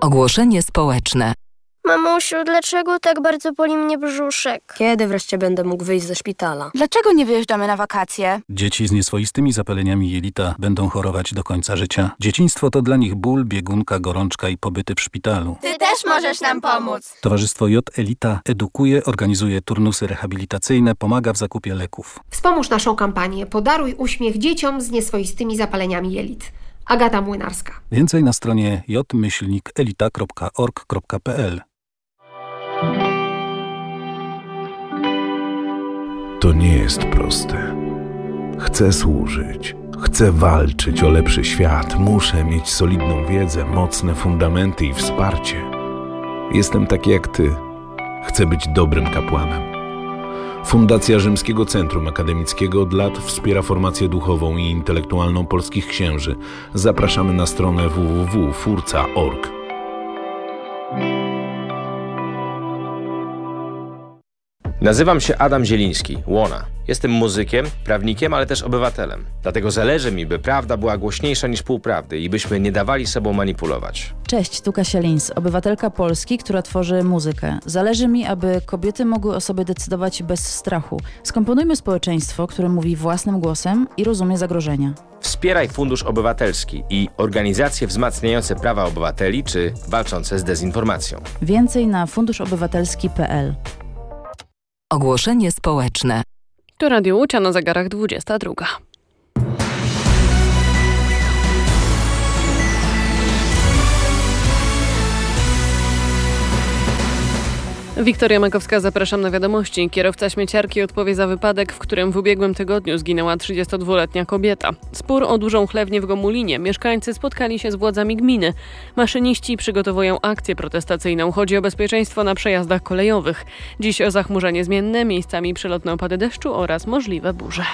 Ogłoszenie społeczne. Mamusiu, dlaczego tak bardzo boli mnie brzuszek? Kiedy wreszcie będę mógł wyjść ze szpitala? Dlaczego nie wyjeżdżamy na wakacje? Dzieci z nieswoistymi zapaleniami jelita będą chorować do końca życia. Dzieciństwo to dla nich ból, biegunka, gorączka i pobyty w szpitalu. Ty też możesz nam pomóc. Towarzystwo J Elita edukuje, organizuje turnusy rehabilitacyjne, pomaga w zakupie leków. Wspomóż naszą kampanię Podaruj uśmiech dzieciom z nieswoistymi zapaleniami jelit. Agata Młynarska. Więcej na stronie j-elita.org.pl. To nie jest proste. Chcę służyć, chcę walczyć o lepszy świat, muszę mieć solidną wiedzę, mocne fundamenty i wsparcie. Jestem taki jak ty. Chcę być dobrym kapłanem. Fundacja Rzymskiego Centrum Akademickiego od lat wspiera formację duchową i intelektualną polskich księży. Zapraszamy na stronę www.furca.org. Nazywam się Adam Zieliński, Łona. Jestem muzykiem, prawnikiem, ale też obywatelem. Dlatego zależy mi, by prawda była głośniejsza niż półprawdy i byśmy nie dawali sobą manipulować. Cześć, tu Kasia Lins, obywatelka Polski, która tworzy muzykę. Zależy mi, aby kobiety mogły o sobie decydować bez strachu. Skomponujmy społeczeństwo, które mówi własnym głosem i rozumie zagrożenia. Wspieraj Fundusz Obywatelski i organizacje wzmacniające prawa obywateli czy walczące z dezinformacją. Więcej na funduszobywatelski.pl. Ogłoszenie społeczne. To Radio Łucia, na zegarach 22. Wiktoria Makowska, zapraszam na wiadomości. Kierowca śmieciarki odpowie za wypadek, w którym w ubiegłym tygodniu zginęła 32-letnia kobieta. Spór o dużą chlewnię w Gomulinie. Mieszkańcy spotkali się z władzami gminy. Maszyniści przygotowują akcję protestacyjną. Chodzi o bezpieczeństwo na przejazdach kolejowych. Dziś o zachmurzenie zmienne, miejscami przelotne opady deszczu oraz możliwe burze.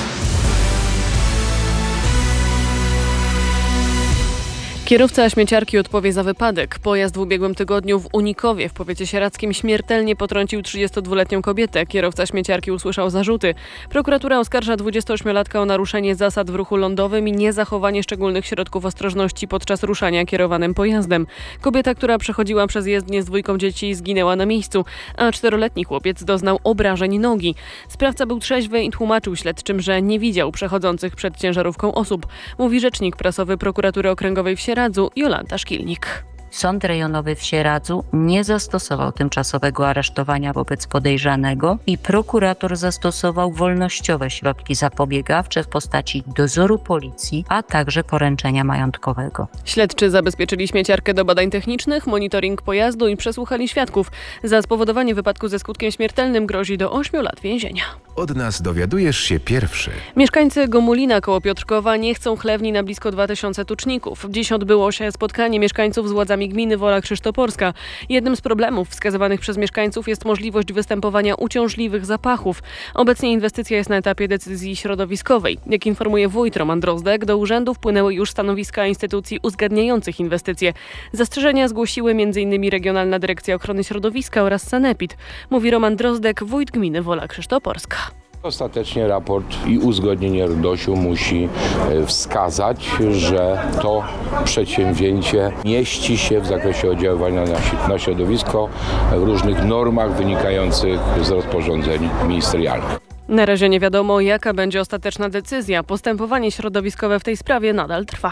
Kierowca śmieciarki odpowie za wypadek. Pojazd w ubiegłym tygodniu w Unikowie w powiecie sieradzkim śmiertelnie potrącił 32-letnią kobietę. Kierowca śmieciarki usłyszał zarzuty. Prokuratura oskarża 28-latka o naruszenie zasad w ruchu lądowym i niezachowanie szczególnych środków ostrożności podczas ruszania kierowanym pojazdem. Kobieta, która przechodziła przez jezdnię z dwójką dzieci, zginęła na miejscu, a 4-letni chłopiec doznał obrażeń nogi. Sprawca był trzeźwy i tłumaczył śledczym, że nie widział przechodzących przed ciężarówką osób, mówi rzecznik prasowy Prokuratury Okręgowej w Sieradzu Jolanta Szkilnik. Sąd rejonowy w Sieradzu nie zastosował tymczasowego aresztowania wobec podejrzanego i prokurator zastosował wolnościowe środki zapobiegawcze w postaci dozoru policji, a także poręczenia majątkowego. Śledczy zabezpieczyli śmieciarkę do badań technicznych, monitoring pojazdu i przesłuchali świadków. Za spowodowanie wypadku ze skutkiem śmiertelnym grozi do 8 lat więzienia. Od nas dowiadujesz się pierwszy. Mieszkańcy Gomulina koło Piotrkowa nie chcą chlewni na blisko 2000 tuczników. Dziś odbyło się spotkanie mieszkańców z władzami gminy Wola Krzysztoporska. Jednym z problemów wskazywanych przez mieszkańców jest możliwość występowania uciążliwych zapachów. Obecnie inwestycja jest na etapie decyzji środowiskowej. Jak informuje wójt Roman Drozdek, do urzędu wpłynęły już stanowiska instytucji uzgadniających inwestycje. Zastrzeżenia zgłosiły m.in. Regionalna Dyrekcja Ochrony Środowiska oraz Sanepid, mówi Roman Drozdek, wójt gminy Wola Krzysztoporska. Ostatecznie raport i uzgodnienie RDOŚ-u musi wskazać, że to przedsięwzięcie mieści się w zakresie oddziaływania na środowisko w różnych normach wynikających z rozporządzeń ministerialnych. Na razie nie wiadomo, jaka będzie ostateczna decyzja. Postępowanie środowiskowe w tej sprawie nadal trwa.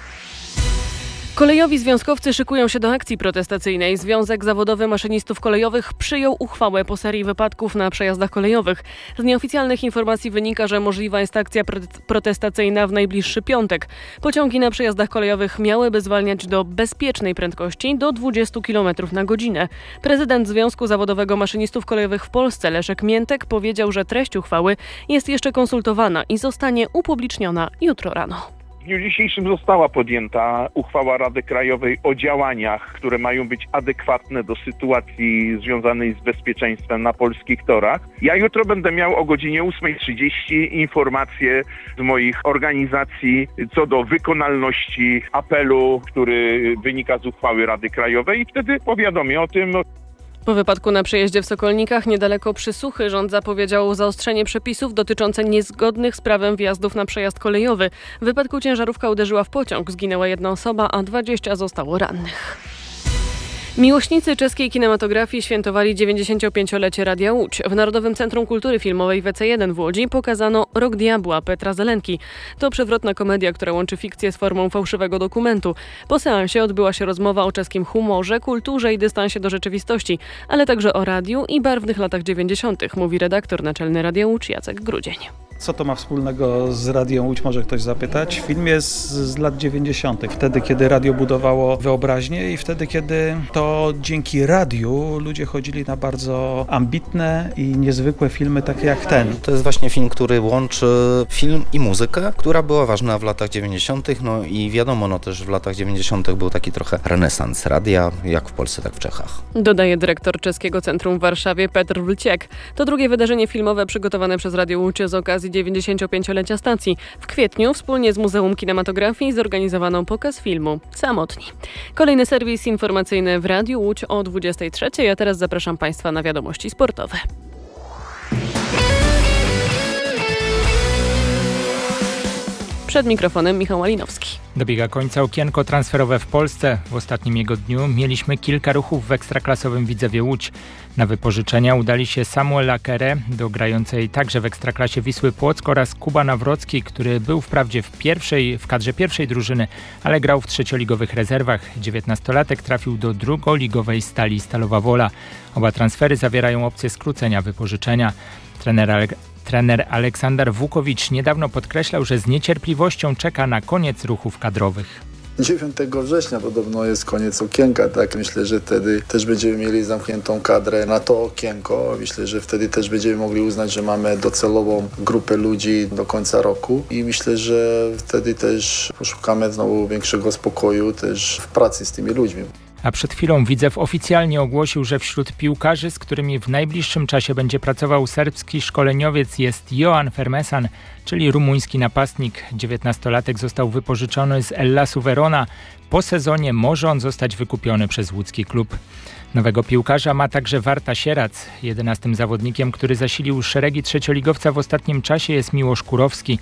Kolejowi związkowcy szykują się do akcji protestacyjnej. Związek Zawodowy Maszynistów Kolejowych przyjął uchwałę po serii wypadków na przejazdach kolejowych. Z nieoficjalnych informacji wynika, że możliwa jest akcja protestacyjna w najbliższy piątek. Pociągi na przejazdach kolejowych miałyby zwalniać do bezpiecznej prędkości do 20 km na godzinę. Prezydent Związku Zawodowego Maszynistów Kolejowych w Polsce, Leszek Miętek, powiedział, że treść uchwały jest jeszcze konsultowana i zostanie upubliczniona jutro rano. W dniu dzisiejszym została podjęta uchwała Rady Krajowej o działaniach, które mają być adekwatne do sytuacji związanej z bezpieczeństwem na polskich torach. Ja jutro będę miał o godzinie 8:30 informacje z moich organizacji co do wykonalności apelu, który wynika z uchwały Rady Krajowej i wtedy powiadomię o tym. Po wypadku na przejeździe w Sokolnikach niedaleko Przysuchy rząd zapowiedział zaostrzenie przepisów dotyczące niezgodnych z prawem wjazdów na przejazd kolejowy. W wypadku ciężarówka uderzyła w pociąg, zginęła jedna osoba, a 20 zostało rannych. Miłośnicy czeskiej kinematografii świętowali 95-lecie Radia Łódź. W Narodowym Centrum Kultury Filmowej WC1 w Łodzi pokazano Rok Diabła Petra Zelenki. To przewrotna komedia, która łączy fikcję z formą fałszywego dokumentu. Po seansie odbyła się rozmowa o czeskim humorze, kulturze i dystansie do rzeczywistości, ale także o radiu i barwnych latach 90., mówi redaktor naczelny Radia Łódź Jacek Grudzień. Co to ma wspólnego z Radiem Łódź, może ktoś zapytać. Film jest z lat 90., wtedy kiedy radio budowało wyobraźnię i wtedy kiedy to dzięki radiu ludzie chodzili na bardzo ambitne i niezwykłe filmy takie jak ten. To jest właśnie film, który łączy film i muzykę, która była ważna w latach 90., no i wiadomo, no też w latach 90. był taki trochę renesans radia, jak w Polsce, tak w Czechach. Dodaje dyrektor Czeskiego Centrum w Warszawie Petr Wlciek. To drugie wydarzenie filmowe przygotowane przez Radio Łódź z okazji 95-lecia stacji. W kwietniu wspólnie z Muzeum Kinematografii zorganizowano pokaz filmu Samotni. Kolejny serwis informacyjny w Radiu Łódź o 23:00, a teraz zapraszam Państwa na wiadomości sportowe. Przed mikrofonem Michał Malinowski. Dobiega końca okienko transferowe w Polsce. W ostatnim jego dniu mieliśmy kilka ruchów w ekstraklasowym Widzewie Łódź. Na wypożyczenia udali się Samuel Akere do grającej także w ekstraklasie Wisły Płock oraz Kuba Nawrocki, który był wprawdzie w kadrze pierwszej drużyny, ale grał w trzecioligowych rezerwach. 19-latek trafił do drugoligowej Stali Stalowa Wola. Oba transfery zawierają opcję skrócenia wypożyczenia. Trener Aleksander Wukowicz niedawno podkreślał, że z niecierpliwością czeka na koniec ruchów kadrowych. 9 września podobno jest koniec okienka, tak? Myślę, że wtedy też będziemy mieli zamkniętą kadrę na to okienko. Myślę, że wtedy też będziemy mogli uznać, że mamy docelową grupę ludzi do końca roku i myślę, że wtedy też poszukamy znowu większego spokoju też w pracy z tymi ludźmi. A przed chwilą Widzew oficjalnie ogłosił, że wśród piłkarzy, z którymi w najbliższym czasie będzie pracował serbski szkoleniowiec, jest Joan Fermesan, czyli rumuński napastnik. 19-latek został wypożyczony z Ellasu Verona. Po sezonie może on zostać wykupiony przez łódzki klub. Nowego piłkarza ma także Warta Sierac. 11. zawodnikiem, który zasilił szeregi trzecioligowca w ostatnim czasie, jest Miłosz Kurowski.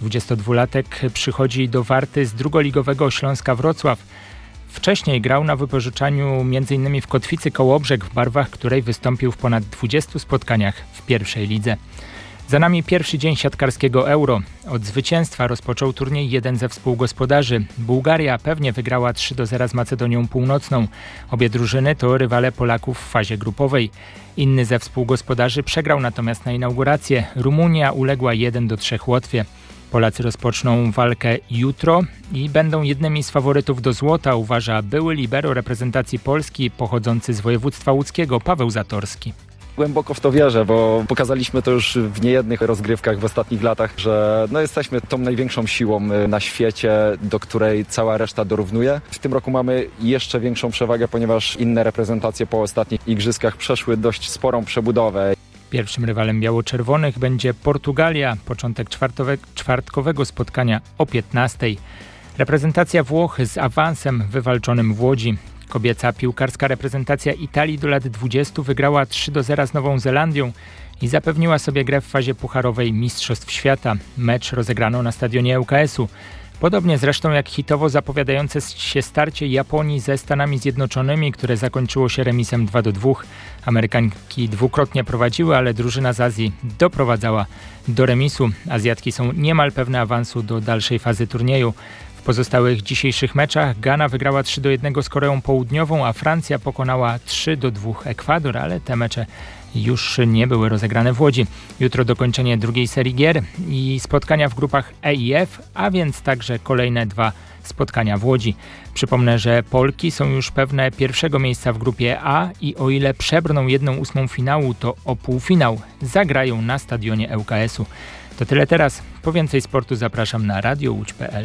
22-latek przychodzi do Warty z drugoligowego Śląska Wrocław. Wcześniej grał na wypożyczaniu m.in. w Kotwicy Kołobrzeg, w barwach której wystąpił w ponad 20 spotkaniach w pierwszej lidze. Za nami pierwszy dzień siatkarskiego Euro. Od zwycięstwa rozpoczął turniej jeden ze współgospodarzy. Bułgaria pewnie wygrała 3-0 z Macedonią Północną. Obie drużyny to rywale Polaków w fazie grupowej. Inny ze współgospodarzy przegrał natomiast na inaugurację. Rumunia uległa 1-3 Łotwie. Polacy rozpoczną walkę jutro i będą jednymi z faworytów do złota, uważa były libero reprezentacji Polski pochodzący z województwa łódzkiego Paweł Zatorski. Głęboko w to wierzę, bo pokazaliśmy to już w niejednych rozgrywkach w ostatnich latach, że jesteśmy tą największą siłą na świecie, do której cała reszta dorównuje. W tym roku mamy jeszcze większą przewagę, ponieważ inne reprezentacje po ostatnich igrzyskach przeszły dość sporą przebudowę. Pierwszym rywalem biało-czerwonych będzie Portugalia. Początek czwartkowego spotkania o 15:00. Reprezentacja Włoch z awansem wywalczonym w Łodzi. Kobieca piłkarska reprezentacja Italii do lat 20 wygrała 3-0 z Nową Zelandią i zapewniła sobie grę w fazie pucharowej Mistrzostw Świata. Mecz rozegrano na stadionie ŁKS-u. Podobnie zresztą jak hitowo zapowiadające się starcie Japonii ze Stanami Zjednoczonymi, które zakończyło się remisem 2-2. Amerykanki dwukrotnie prowadziły, ale drużyna z Azji doprowadzała do remisu. Azjatki są niemal pewne awansu do dalszej fazy turnieju. W pozostałych dzisiejszych meczach Gana wygrała 3-1 z Koreą Południową, a Francja pokonała 3-2 Ekwador, ale te mecze już nie były rozegrane w Łodzi. Jutro dokończenie drugiej serii gier i spotkania w grupach E i F, a więc także kolejne 2 spotkania w Łodzi. Przypomnę, że Polki są już pewne pierwszego miejsca w grupie A i o ile przebrną 1/8 finału, to o półfinał zagrają na stadionie ŁKS-u. To tyle teraz. Po więcej sportu zapraszam na radiołódź.pl.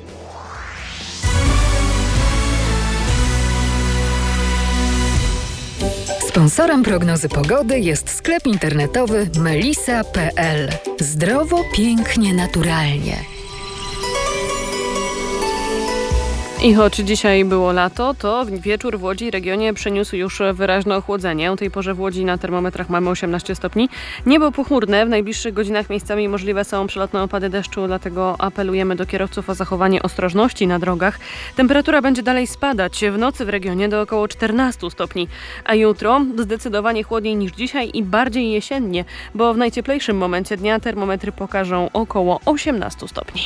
Sponsorem prognozy pogody jest sklep internetowy melisa.pl. Zdrowo, pięknie, naturalnie. I choć dzisiaj było lato, to wieczór w Łodzi i regionie przyniósł już wyraźne ochłodzenie. O tej porze w Łodzi na termometrach mamy 18 stopni. Niebo pochmurne, w najbliższych godzinach miejscami możliwe są przelotne opady deszczu, dlatego apelujemy do kierowców o zachowanie ostrożności na drogach. Temperatura będzie dalej spadać, w nocy w regionie do około 14 stopni, a jutro zdecydowanie chłodniej niż dzisiaj i bardziej jesiennie, bo w najcieplejszym momencie dnia termometry pokażą około 18 stopni.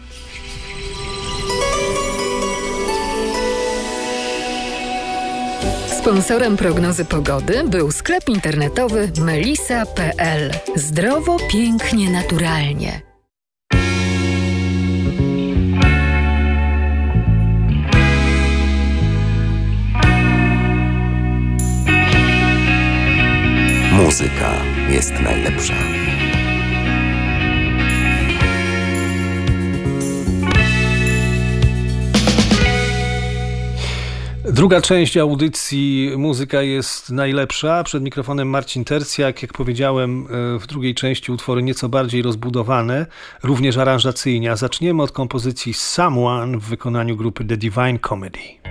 Sponsorem prognozy pogody był sklep internetowy melisa.pl. Zdrowo, pięknie, naturalnie. Muzyka jest najlepsza. Druga część audycji Muzyka jest najlepsza. Przed mikrofonem Marcin Tercjak. Jak powiedziałem, w drugiej części utwory nieco bardziej rozbudowane, również aranżacyjnie. A zaczniemy od kompozycji Someone w wykonaniu grupy The Divine Comedy.